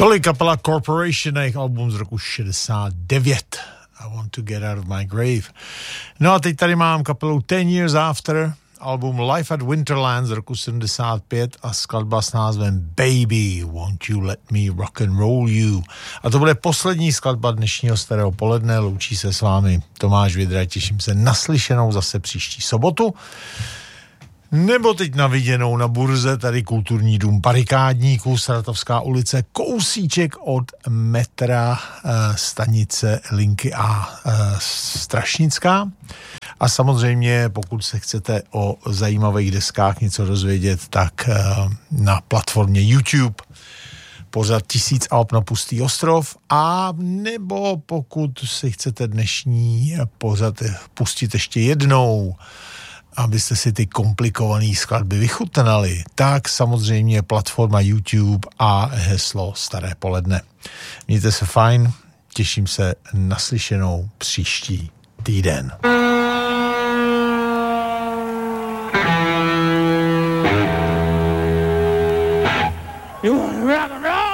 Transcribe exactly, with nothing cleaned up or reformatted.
Tolik kapela Corporation, jejich album z roku šedesát devět. I Want to Get Out of My Grave. No a teď tady mám kapelu Ten Years After, album Life at Winterland z roku sedmdesát pět a skladba s názvem Baby, Won't You Let Me Rock and Roll You. A to bude poslední skladba dnešního starého poledne. Loučí se s vámi Tomáš Vidra, těším se na slyšenou zase příští sobotu. Nebo teď na viděnou na burze, tady Kulturní dům Parikádníků, Saratovská ulice, kousíček od metra e, stanice Linky A e, Strašnická. A samozřejmě, pokud se chcete o zajímavých deskách něco dozvědět, tak e, na platformě YouTube pořad Tisíc alb na pustý ostrov, a nebo pokud si chcete dnešní pořad pustit ještě jednou, abyste si ty komplikované skladby vychutnali, tak samozřejmě platforma YouTube a heslo Staré poledne. Mějte se fajn, těším se na slyšenou příští týden. You wanna rock and roll?